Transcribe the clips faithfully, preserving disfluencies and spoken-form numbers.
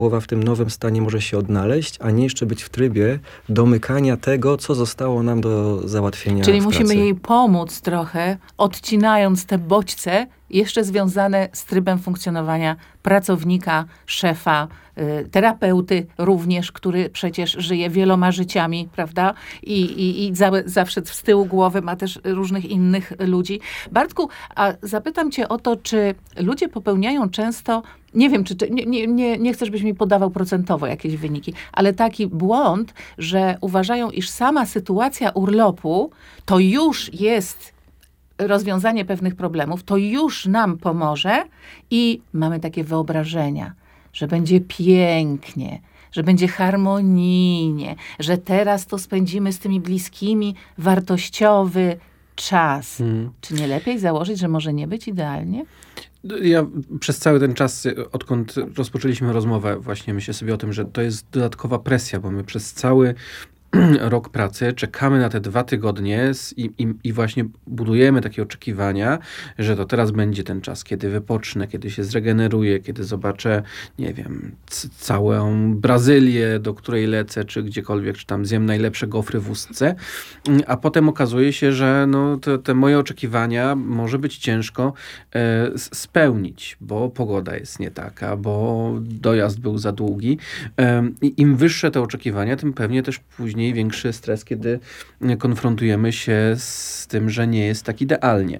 głowa w tym nowym stanie może się odnaleźć, a nie jeszcze być w trybie domykania tego, co zostało nam do załatwienia Czyli w musimy pracy. jej pomóc trochę, odcinając te bodźce jeszcze związane z trybem funkcjonowania pracownika, szefa, y, terapeuty również, który przecież żyje wieloma życiami, prawda? I, i, i za, zawsze z tyłu głowy ma też różnych innych ludzi. Bartku, a zapytam cię o to, czy ludzie popełniają często, nie wiem, czy, czy nie, nie, nie chcę, żebyś mi podawał procentowo jakieś wyniki, ale taki błąd, że uważają, iż sama sytuacja urlopu to już jest rozwiązanie pewnych problemów, to już nam pomoże i mamy takie wyobrażenia, że będzie pięknie, że będzie harmonijnie, że teraz to spędzimy z tymi bliskimi wartościowy czas. Hmm. Czy nie lepiej założyć, że może nie być idealnie? Ja przez cały ten czas, odkąd rozpoczęliśmy rozmowę, właśnie myślę sobie o tym, że to jest dodatkowa presja, bo my przez cały rok pracy, czekamy na te dwa tygodnie i, i, i właśnie budujemy takie oczekiwania, że to teraz będzie ten czas, kiedy wypocznę, kiedy się zregeneruję, kiedy zobaczę, nie wiem, c- całą Brazylię, do której lecę, czy gdziekolwiek, czy tam zjem najlepsze gofry w Ustce, a potem okazuje się, że no, te, te moje oczekiwania może być ciężko e, spełnić, bo pogoda jest nie taka, bo dojazd był za długi. E, i im wyższe te oczekiwania, tym pewnie też później większy stres, kiedy konfrontujemy się z tym, że nie jest tak idealnie.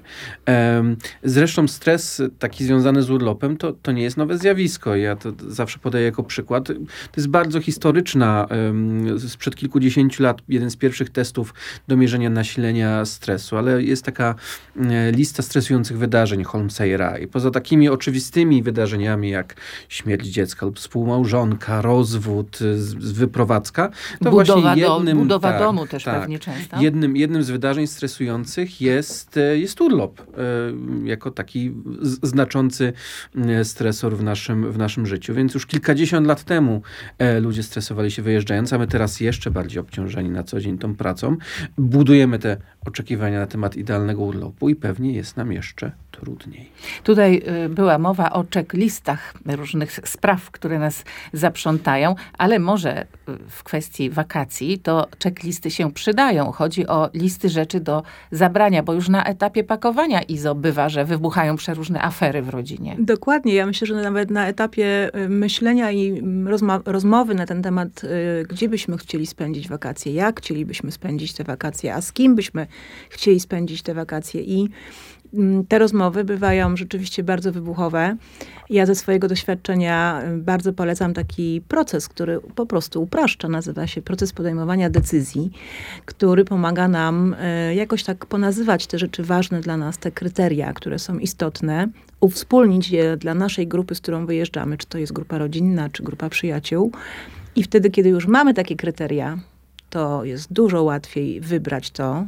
Zresztą stres taki związany z urlopem to, to nie jest nowe zjawisko. Ja to zawsze podaję jako przykład. To jest bardzo historyczna, sprzed kilkudziesięciu lat, jeden z pierwszych testów do mierzenia nasilenia stresu, ale jest taka lista stresujących wydarzeń Holmesera i poza takimi oczywistymi wydarzeniami jak śmierć dziecka lub współmałżonka, rozwód, wyprowadzka, to Budowa właśnie do, jednym, budowa tak, domu też tak, pewnie często. Jednym, jednym z wydarzeń stresujących jest, jest urlop, jako taki znaczący stresor w naszym, w naszym życiu. Więc już kilkadziesiąt lat temu ludzie stresowali się wyjeżdżając, a my teraz jeszcze bardziej obciążeni na co dzień tą pracą. Budujemy te oczekiwania na temat idealnego urlopu i pewnie jest nam jeszcze trudniej. Tutaj y, była mowa o checklistach różnych spraw, które nas zaprzątają, ale może y, w kwestii wakacji to checklisty się przydają. Chodzi o listy rzeczy do zabrania, bo już na etapie pakowania Izo bywa, że wybuchają przeróżne afery w rodzinie. Dokładnie. Ja myślę, że nawet na etapie myślenia i rozma- rozmowy na ten temat, y, gdzie byśmy chcieli spędzić wakacje, jak chcielibyśmy spędzić te wakacje, a z kim byśmy chcieli spędzić te wakacje i te rozmowy bywają rzeczywiście bardzo wybuchowe. Ja ze swojego doświadczenia bardzo polecam taki proces, który po prostu upraszcza. Nazywa się proces podejmowania decyzji, który pomaga nam jakoś tak ponazywać te rzeczy ważne dla nas, te kryteria, które są istotne, uwspólnić je dla naszej grupy, z którą wyjeżdżamy, czy to jest grupa rodzinna, czy grupa przyjaciół. I wtedy, kiedy już mamy takie kryteria, to jest dużo łatwiej wybrać to,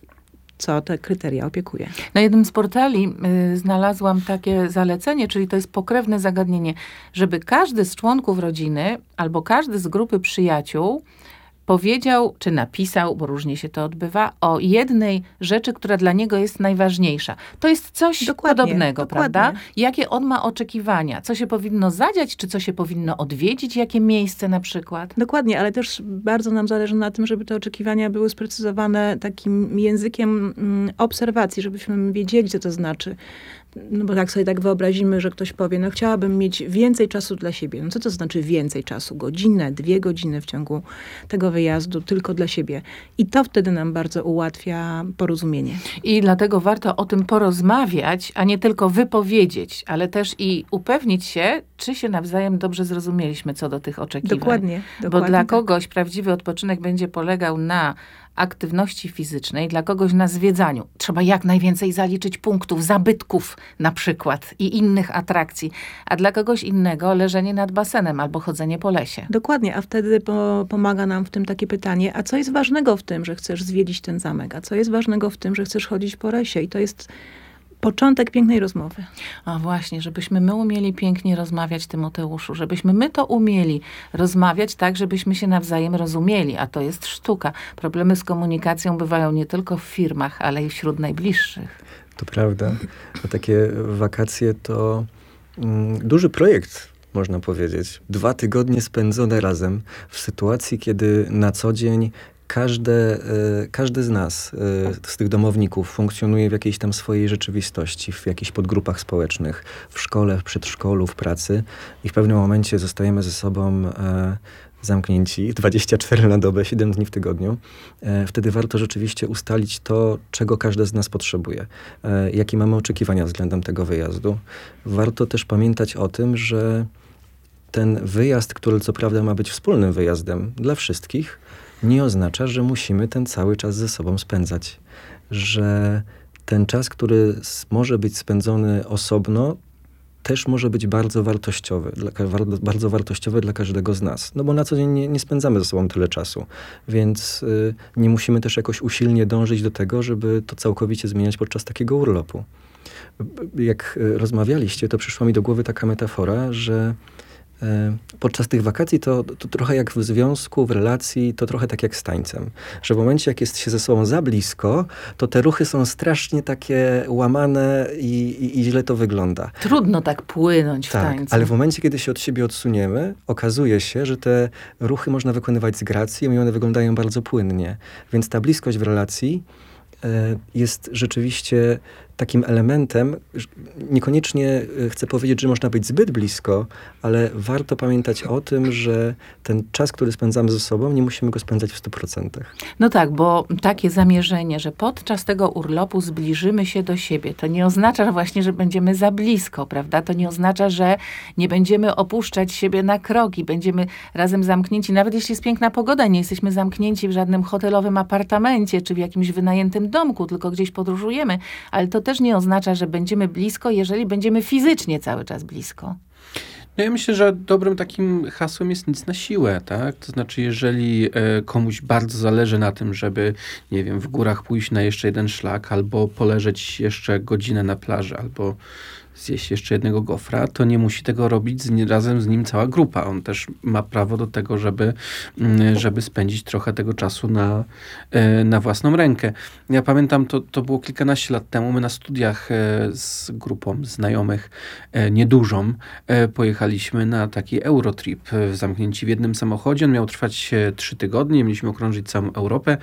co te kryteria opiekuje. Na jednym z portali y, znalazłam takie zalecenie, czyli to jest pokrewne zagadnienie, żeby każdy z członków rodziny albo każdy z grupy przyjaciół powiedział, czy napisał, bo różnie się to odbywa, o jednej rzeczy, która dla niego jest najważniejsza. To jest coś dokładnie, podobnego, dokładnie. prawda? Jakie on ma oczekiwania? Co się powinno zadziać, czy co się powinno odwiedzić? Jakie miejsce na przykład? Dokładnie, ale też bardzo nam zależy na tym, żeby te oczekiwania były sprecyzowane takim językiem mm, obserwacji, żebyśmy wiedzieli, co to znaczy. No bo tak sobie tak wyobrazimy, że ktoś powie, no chciałabym mieć więcej czasu dla siebie. No co to znaczy więcej czasu? Godzinę, dwie godziny w ciągu tego wyjazdu tylko dla siebie. I to wtedy nam bardzo ułatwia porozumienie. I dlatego warto o tym porozmawiać, a nie tylko wypowiedzieć, ale też i upewnić się, czy się nawzajem dobrze zrozumieliśmy co do tych oczekiwań. Dokładnie. Bo dokładnie dla tak. kogoś prawdziwy odpoczynek będzie polegał na aktywności fizycznej, dla kogoś na zwiedzaniu. Trzeba jak najwięcej zaliczyć punktów, zabytków na przykład i innych atrakcji, a dla kogoś innego leżenie nad basenem albo chodzenie po lesie. Dokładnie, a wtedy po, pomaga nam w tym takie pytanie, a co jest ważnego w tym, że chcesz zwiedzić ten zamek, a co jest ważnego w tym, że chcesz chodzić po lesie i to jest początek pięknej rozmowy. A właśnie, żebyśmy my umieli pięknie rozmawiać, Tymoteuszu, żebyśmy my to umieli rozmawiać tak, żebyśmy się nawzajem rozumieli, a to jest sztuka. Problemy z komunikacją bywają nie tylko w firmach, ale i wśród najbliższych. To prawda. A takie wakacje to mm, duży projekt można powiedzieć. Dwa tygodnie spędzone razem w sytuacji, kiedy na co dzień Każde, każdy z nas, z tych domowników, funkcjonuje w jakiejś tam swojej rzeczywistości, w jakichś podgrupach społecznych, w szkole, w przedszkolu, w pracy i w pewnym momencie zostajemy ze sobą zamknięci dwadzieścia cztery na dobę, siedem dni w tygodniu. Wtedy warto rzeczywiście ustalić to, czego każdy z nas potrzebuje. Jakie mamy oczekiwania względem tego wyjazdu. Warto też pamiętać o tym, że ten wyjazd, który co prawda ma być wspólnym wyjazdem dla wszystkich, nie oznacza, że musimy ten cały czas ze sobą spędzać. Że ten czas, który może być spędzony osobno, też może być bardzo wartościowy, dla, bardzo wartościowy dla każdego z nas. No bo na co dzień nie, nie spędzamy ze sobą tyle czasu, więc y, nie musimy też jakoś usilnie dążyć do tego, żeby to całkowicie zmieniać podczas takiego urlopu. Jak y, rozmawialiście, to przyszła mi do głowy taka metafora, że podczas tych wakacji to, to trochę jak w związku, w relacji, to trochę tak jak z tańcem. Że w momencie, jak jest się ze sobą za blisko, to te ruchy są strasznie takie łamane i, i, i źle to wygląda. Trudno tak płynąć tak, w tańcu. Ale w momencie, kiedy się od siebie odsuniemy, okazuje się, że te ruchy można wykonywać z gracją i one wyglądają bardzo płynnie. Więc ta bliskość w relacji y, jest rzeczywiście takim elementem, niekoniecznie chcę powiedzieć, że można być zbyt blisko, ale warto pamiętać o tym, że ten czas, który spędzamy ze sobą, nie musimy go spędzać w stu procentach. No tak, bo takie zamierzenie, że podczas tego urlopu zbliżymy się do siebie, to nie oznacza właśnie, że będziemy za blisko, prawda? To nie oznacza, że nie będziemy opuszczać siebie na kroki, będziemy razem zamknięci, nawet jeśli jest piękna pogoda, nie jesteśmy zamknięci w żadnym hotelowym apartamencie, czy w jakimś wynajętym domku, tylko gdzieś podróżujemy, ale to też nie oznacza, że będziemy blisko, jeżeli będziemy fizycznie cały czas blisko. No ja myślę, że dobrym takim hasłem jest nic na siłę, tak? To znaczy, jeżeli e, komuś bardzo zależy na tym, żeby, nie wiem, w górach pójść na jeszcze jeden szlak, albo poleżeć jeszcze godzinę na plaży, albo zjeść jeszcze jednego gofra, to nie musi tego robić z, razem z nim cała grupa. On też ma prawo do tego, żeby, żeby spędzić trochę tego czasu na, na własną rękę. Ja pamiętam, to, to było kilkanaście lat temu, my na studiach z grupą znajomych, niedużą, pojechaliśmy na taki Eurotrip, zamknięci w jednym samochodzie. On miał trwać trzy tygodnie, mieliśmy okrążyć całą Europę.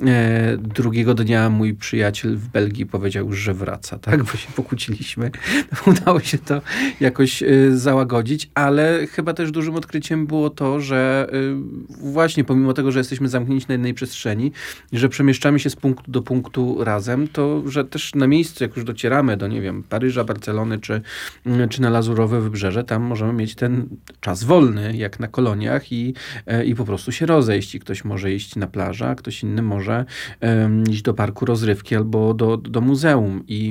Drugiego dnia mój przyjaciel w Belgii powiedział, że wraca, tak, bo się pokłóciliśmy. Udało się to jakoś y, załagodzić, ale chyba też dużym odkryciem było to, że y, właśnie pomimo tego, że jesteśmy zamknięci na jednej przestrzeni, że przemieszczamy się z punktu do punktu razem, to że też na miejscu, jak już docieramy do, nie wiem, Paryża, Barcelony czy, y, czy na Lazurowe Wybrzeże, tam możemy mieć ten czas wolny, jak na koloniach i, y, i po prostu się rozejść. I ktoś może iść na plażę, a ktoś inny może y, iść do parku rozrywki albo do, do muzeum. I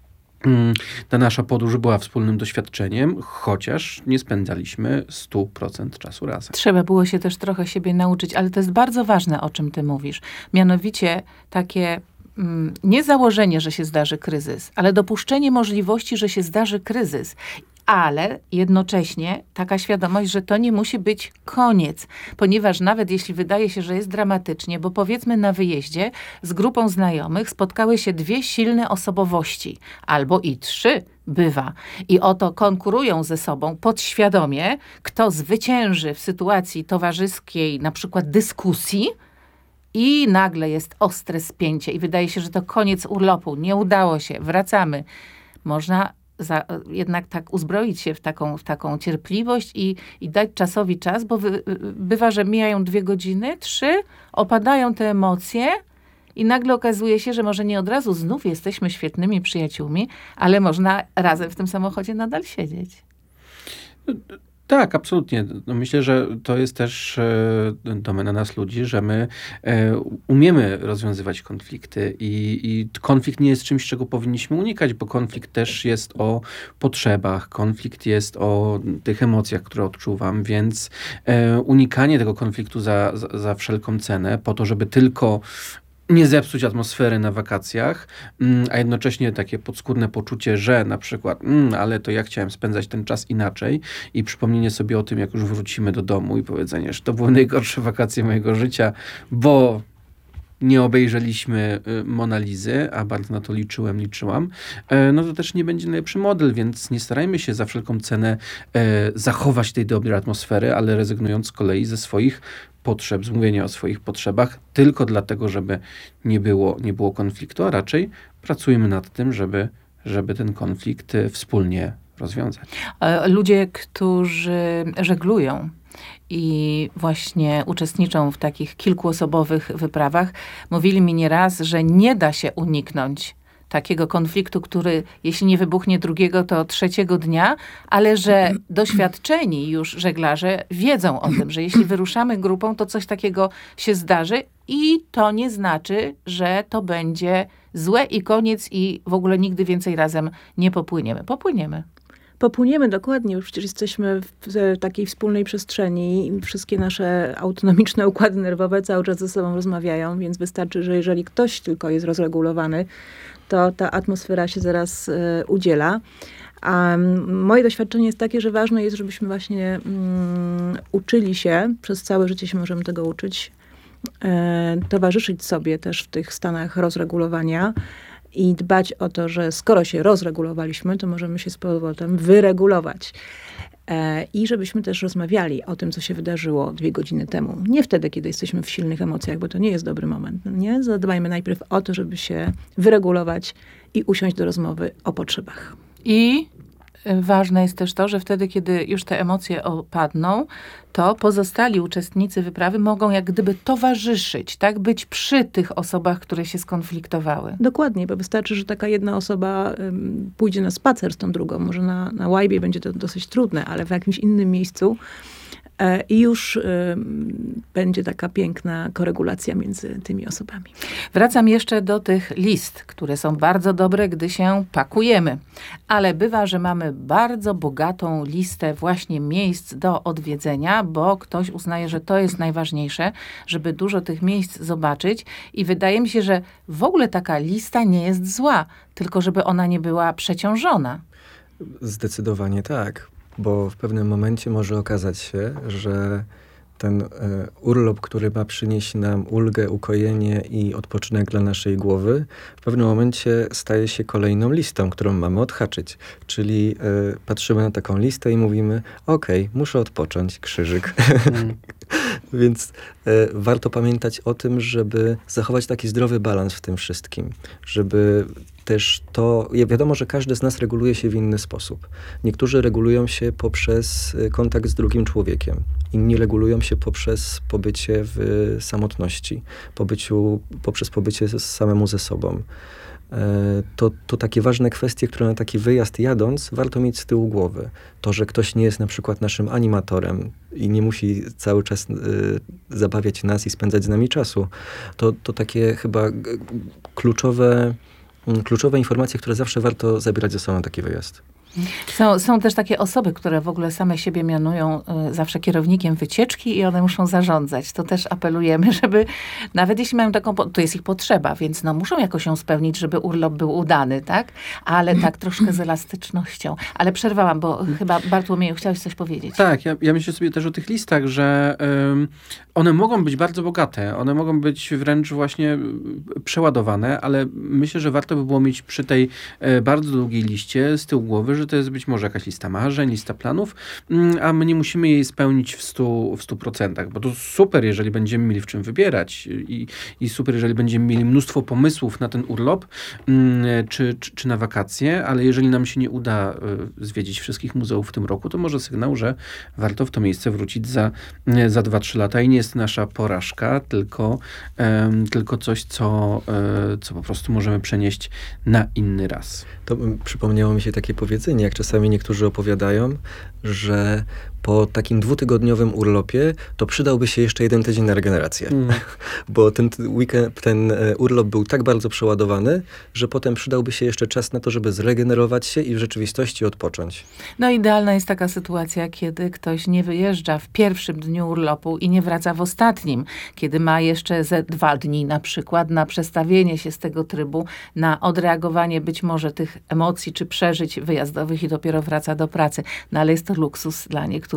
ta nasza podróż była wspólnym doświadczeniem, chociaż nie spędzaliśmy stu procent czasu razem. Trzeba było się też trochę siebie nauczyć, ale to jest bardzo ważne, o czym ty mówisz. Mianowicie takie mm, nie założenie, że się zdarzy kryzys, ale dopuszczenie możliwości, że się zdarzy kryzys. Ale jednocześnie taka świadomość, że to nie musi być koniec. Ponieważ nawet jeśli wydaje się, że jest dramatycznie, bo powiedzmy na wyjeździe z grupą znajomych spotkały się dwie silne osobowości. Albo i trzy bywa. I oto konkurują ze sobą podświadomie, kto zwycięży w sytuacji towarzyskiej, na przykład dyskusji, i nagle jest ostre spięcie i wydaje się, że to koniec urlopu. Nie udało się, wracamy. Można Za, jednak tak uzbroić się w taką, w taką cierpliwość i, i dać czasowi czas, bo wy, bywa, że mijają dwie godziny, trzy, opadają te emocje i nagle okazuje się, że może nie od razu znów jesteśmy świetnymi przyjaciółmi, ale można razem w tym samochodzie nadal siedzieć. Tak, absolutnie. No myślę, że to jest też e, domena nas ludzi, że my e, umiemy rozwiązywać konflikty i, i konflikt nie jest czymś, czego powinniśmy unikać, bo konflikt też jest o potrzebach, konflikt jest o tych emocjach, które odczuwam, więc e, unikanie tego konfliktu za, za, za wszelką cenę, po to, żeby tylko nie zepsuć atmosfery na wakacjach, a jednocześnie takie podskórne poczucie, że na przykład, mm, ale to ja chciałem spędzać ten czas inaczej i przypomnienie sobie o tym, jak już wrócimy do domu i powiedzenie, że to były najgorsze wakacje mojego życia, bo nie obejrzeliśmy Monalizy, a bardzo na to liczyłem, liczyłam, no to też nie będzie najlepszy model, więc nie starajmy się za wszelką cenę zachować tej dobrej atmosfery, ale rezygnując z kolei ze swoich potrzeb, z mówienia o swoich potrzebach, tylko dlatego, żeby nie było, nie było konfliktu, a raczej pracujmy nad tym, żeby, żeby ten konflikt wspólnie rozwiązać. Ludzie, którzy żeglują i właśnie uczestniczą w takich kilkuosobowych wyprawach, mówili mi nieraz, że nie da się uniknąć takiego konfliktu, który jeśli nie wybuchnie drugiego, to trzeciego dnia, ale że doświadczeni już żeglarze wiedzą o tym, że jeśli wyruszamy grupą, to coś takiego się zdarzy i to nie znaczy, że to będzie złe i koniec i w ogóle nigdy więcej razem nie popłyniemy. Popłyniemy. Popłyniemy dokładnie, już przecież jesteśmy w takiej wspólnej przestrzeni i wszystkie nasze autonomiczne układy nerwowe cały czas ze sobą rozmawiają, więc wystarczy, że jeżeli ktoś tylko jest rozregulowany, to ta atmosfera się zaraz y, udziela. A moje doświadczenie jest takie, że ważne jest, żebyśmy właśnie mm, uczyli się, przez całe życie się możemy tego uczyć, y, towarzyszyć sobie też w tych stanach rozregulowania, i dbać o to, że skoro się rozregulowaliśmy, to możemy się z powrotem wyregulować. E, I żebyśmy też rozmawiali o tym, co się wydarzyło dwie godziny temu. Nie wtedy, kiedy jesteśmy w silnych emocjach, bo to nie jest dobry moment. Nie? Zadbajmy najpierw o to, żeby się wyregulować i usiąść do rozmowy o potrzebach. I ważne jest też to, że wtedy, kiedy już te emocje opadną, to pozostali uczestnicy wyprawy mogą jak gdyby towarzyszyć, tak? Być przy tych osobach, które się skonfliktowały. Dokładnie, bo wystarczy, że taka jedna osoba um, pójdzie na spacer z tą drugą. Może na, na łajbie będzie to dosyć trudne, ale w jakimś innym miejscu e, i już e, będzie taka piękna koregulacja między tymi osobami. Wracam jeszcze do tych list, które są bardzo dobre, gdy się pakujemy. Ale bywa, że mamy bardzo bogatą listę właśnie miejsc do odwiedzenia, bo ktoś uznaje, że to jest najważniejsze, żeby dużo tych miejsc zobaczyć. I wydaje mi się, że w ogóle taka lista nie jest zła, tylko żeby ona nie była przeciążona. Zdecydowanie tak, bo w pewnym momencie może okazać się, że ten e, urlop, który ma przynieść nam ulgę, ukojenie i odpoczynek dla naszej głowy, w pewnym momencie staje się kolejną listą, którą mamy odhaczyć. Czyli e, patrzymy na taką listę i mówimy, okej, okay, muszę odpocząć, krzyżyk. Mm. Więc e, warto pamiętać o tym, żeby zachować taki zdrowy balans w tym wszystkim. Żeby też to, wiadomo, że każdy z nas reguluje się w inny sposób. Niektórzy regulują się poprzez kontakt z drugim człowiekiem. Inni regulują się poprzez pobycie w samotności, pobyciu, poprzez pobycie z, samemu ze sobą. To, to takie ważne kwestie, które na taki wyjazd jadąc warto mieć z tyłu głowy. To, że ktoś nie jest na przykład naszym animatorem i nie musi cały czas y, zabawiać nas i spędzać z nami czasu. To, to takie chyba kluczowe, kluczowe informacje, które zawsze warto zabierać ze sobą na taki wyjazd. Są, są też takie osoby, które w ogóle same siebie mianują y, zawsze kierownikiem wycieczki i one muszą zarządzać. To też apelujemy, żeby nawet jeśli mają taką, to jest ich potrzeba, więc no muszą jakoś ją spełnić, żeby urlop był udany, tak? Ale tak troszkę z elastycznością. Ale przerwałam, bo chyba Bartłomieju chciałeś coś powiedzieć. Tak, ja, ja myślę sobie też o tych listach, że um, one mogą być bardzo bogate, one mogą być wręcz właśnie przeładowane, ale myślę, że warto by było mieć przy tej e, bardzo długiej liście z tyłu głowy, że to jest być może jakaś lista marzeń, lista planów, a my nie musimy jej spełnić w stu, w stu procentach, bo to super, jeżeli będziemy mieli w czym wybierać i, i super, jeżeli będziemy mieli mnóstwo pomysłów na ten urlop czy, czy, czy na wakacje, ale jeżeli nam się nie uda zwiedzić wszystkich muzeów w tym roku, to może sygnał, że warto w to miejsce wrócić za, za dwa trzy lata i nie jest nasza porażka, tylko, um, tylko coś, co, co po prostu możemy przenieść na inny raz. To przypomniało mi się takie powiedzenie, jak czasami niektórzy opowiadają, że po takim dwutygodniowym urlopie to przydałby się jeszcze jeden tydzień na regenerację. Mm. Bo ten weekend, ten urlop był tak bardzo przeładowany, że potem przydałby się jeszcze czas na to, żeby zregenerować się i w rzeczywistości odpocząć. No idealna jest taka sytuacja, kiedy ktoś nie wyjeżdża w pierwszym dniu urlopu i nie wraca w ostatnim, kiedy ma jeszcze ze dwa dni na przykład na przestawienie się z tego trybu, na odreagowanie być może tych emocji czy przeżyć wyjazdowych i dopiero wraca do pracy. No ale jest to luksus dla niektórych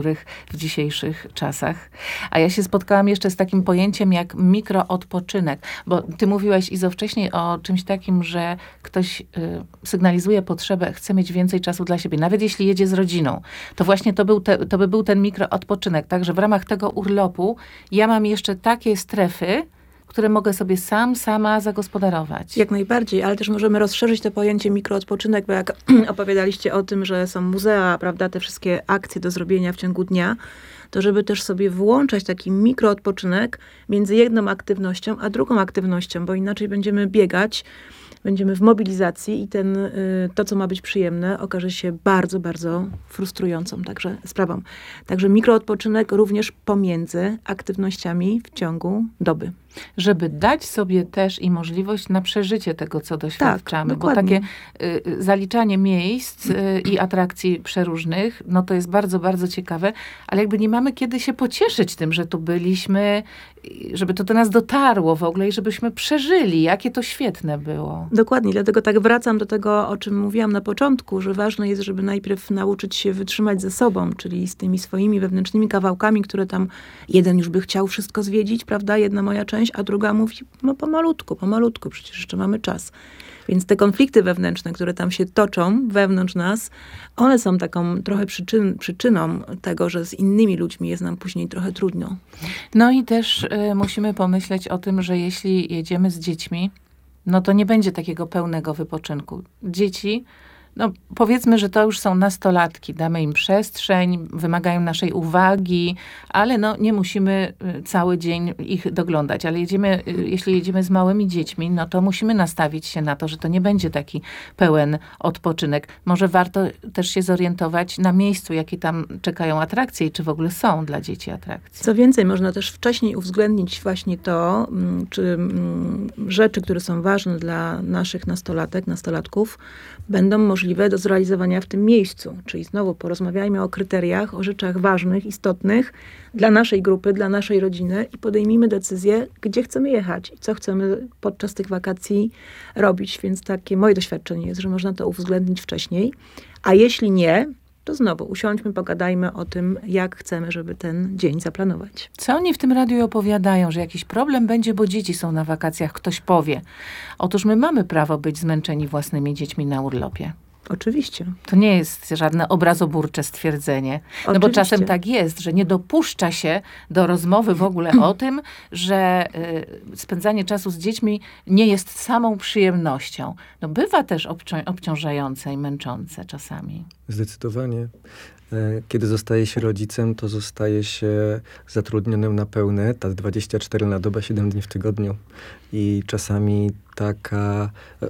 niektórych w dzisiejszych czasach. A ja się spotkałam jeszcze z takim pojęciem jak mikroodpoczynek, bo ty mówiłaś, Izo, wcześniej o czymś takim, że ktoś y, sygnalizuje potrzebę, chce mieć więcej czasu dla siebie, nawet jeśli jedzie z rodziną. To właśnie to, był te, to by był ten mikroodpoczynek, tak, że w ramach tego urlopu ja mam jeszcze takie strefy, które mogę sobie sam, sama zagospodarować. Jak najbardziej, ale też możemy rozszerzyć to pojęcie mikroodpoczynek, bo jak opowiadaliście o tym, że są muzea, prawda, te wszystkie akcje do zrobienia w ciągu dnia, to żeby też sobie włączać taki mikroodpoczynek między jedną aktywnością a drugą aktywnością, bo inaczej będziemy biegać, będziemy w mobilizacji i ten, to, co ma być przyjemne, okaże się bardzo, bardzo frustrującą także sprawą. Także mikroodpoczynek również pomiędzy aktywnościami w ciągu doby. Żeby dać sobie też i możliwość na przeżycie tego, co doświadczamy. Tak, bo dokładnie. takie y, zaliczanie miejsc y, i atrakcji przeróżnych, no to jest bardzo, bardzo ciekawe, ale jakby nie mamy kiedy się pocieszyć tym, że tu byliśmy, żeby to do nas dotarło w ogóle i żebyśmy przeżyli. Jakie to świetne było. Dokładnie, dlatego tak wracam do tego, o czym mówiłam na początku, że ważne jest, żeby najpierw nauczyć się wytrzymać ze sobą, czyli z tymi swoimi wewnętrznymi kawałkami, które tam jeden już by chciał wszystko zwiedzić, prawda, jedna moja część, a druga mówi, no pomalutku, pomalutku, przecież jeszcze mamy czas. Więc te konflikty wewnętrzne, które tam się toczą wewnątrz nas, one są taką trochę przyczyn, przyczyną tego, że z innymi ludźmi jest nam później trochę trudno. No i też y, musimy pomyśleć o tym, że jeśli jedziemy z dziećmi, no to nie będzie takiego pełnego wypoczynku. Dzieci, no powiedzmy, że to już są nastolatki, damy im przestrzeń, wymagają naszej uwagi, ale no nie musimy cały dzień ich doglądać. Ale jedziemy, jeśli jedziemy z małymi dziećmi, no to musimy nastawić się na to, że to nie będzie taki pełen odpoczynek. Może warto też się zorientować na miejscu, jakie tam czekają atrakcje i czy w ogóle są dla dzieci atrakcje. Co więcej, można też wcześniej uwzględnić właśnie to, czy rzeczy, które są ważne dla naszych nastolatek, nastolatków, będą możliwe do zrealizowania w tym miejscu. Czyli znowu porozmawiajmy o kryteriach, o rzeczach ważnych, istotnych dla naszej grupy, dla naszej rodziny i podejmijmy decyzję, gdzie chcemy jechać i co chcemy podczas tych wakacji robić. Więc takie moje doświadczenie jest, że można to uwzględnić wcześniej. A jeśli nie, to znowu usiądźmy, pogadajmy o tym, jak chcemy, żeby ten dzień zaplanować. Co oni w tym radiu opowiadają, że jakiś problem będzie, bo dzieci są na wakacjach, ktoś powie. Otóż my mamy prawo być zmęczeni własnymi dziećmi na urlopie. Oczywiście. To nie jest żadne obrazoburcze stwierdzenie. No bo czasem tak jest, że nie dopuszcza się do rozmowy w ogóle o tym, że y, spędzanie czasu z dziećmi nie jest samą przyjemnością. No bywa też obcią- obciążające i męczące czasami. Zdecydowanie. Kiedy zostaje się rodzicem, to zostaje się zatrudnionym na pełny etat, dwadzieścia cztery na dobę, siedem dni w tygodniu. I czasami taka,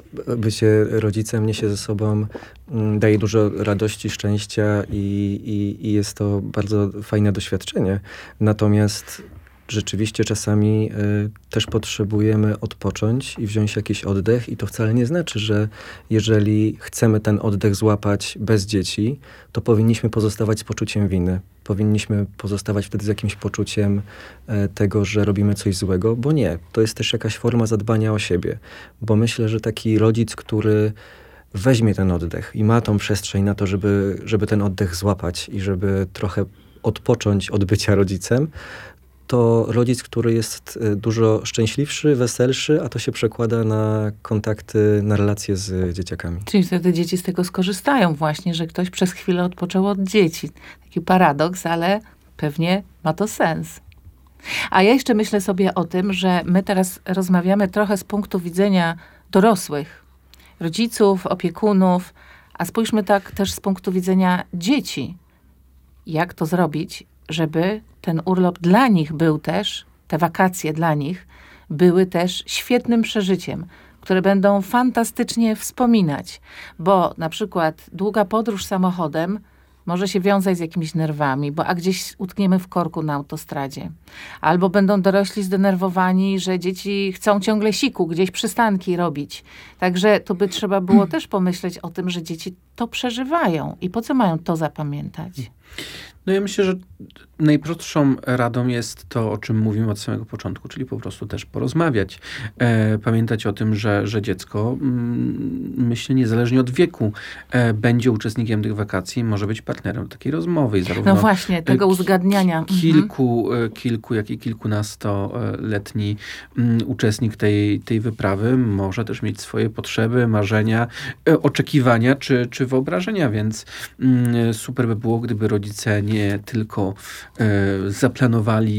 bycie rodzicem niesie ze sobą, daje dużo radości, szczęścia i, i, i jest to bardzo fajne doświadczenie. Natomiast rzeczywiście czasami y, też potrzebujemy odpocząć i wziąć jakiś oddech i to wcale nie znaczy, że jeżeli chcemy ten oddech złapać bez dzieci, to powinniśmy pozostawać z poczuciem winy. Powinniśmy pozostawać wtedy z jakimś poczuciem y, tego, że robimy coś złego, bo nie. To jest też jakaś forma zadbania o siebie. Bo myślę, że taki rodzic, który weźmie ten oddech i ma tą przestrzeń na to, żeby, żeby ten oddech złapać i żeby trochę odpocząć od bycia rodzicem, to rodzic, który jest dużo szczęśliwszy, weselszy, a to się przekłada na kontakty, na relacje z dzieciakami. Czyli wtedy dzieci z tego skorzystają właśnie, że ktoś przez chwilę odpoczął od dzieci. Taki paradoks, ale pewnie ma to sens. A ja jeszcze myślę sobie o tym, że my teraz rozmawiamy trochę z punktu widzenia dorosłych, rodziców, opiekunów, a spójrzmy tak też z punktu widzenia dzieci. Jak to zrobić, żeby ten urlop dla nich był też, te wakacje dla nich, były też świetnym przeżyciem, które będą fantastycznie wspominać. Bo na przykład długa podróż samochodem może się wiązać z jakimiś nerwami, bo a gdzieś utkniemy w korku na autostradzie. Albo będą dorośli zdenerwowani, że dzieci chcą ciągle siku, gdzieś przystanki robić. Także tu by trzeba było też pomyśleć o tym, że dzieci to przeżywają. I po co mają to zapamiętać? No ja myślę, że najprostszą radą jest to, o czym mówimy od samego początku, czyli po prostu też porozmawiać. E, pamiętać o tym, że, że dziecko, mm, myślę, niezależnie od wieku, e, będzie uczestnikiem tych wakacji, może być partnerem takiej rozmowy. I zarówno No właśnie, tego uzgadniania. Kilku, mhm. kilku, jak i kilkunastoletni mm, uczestnik tej, tej wyprawy może też mieć swoje potrzeby, marzenia, e, oczekiwania czy, czy wyobrażenia, więc mm, super by było, gdyby rodzice nie tylko e, zaplanowali